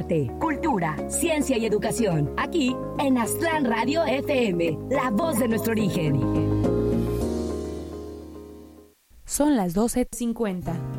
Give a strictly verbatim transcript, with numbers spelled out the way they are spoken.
arte, cultura, ciencia y educación. Aquí en Aztlán Radio F M, la voz de nuestro origen. Son las doce cincuenta.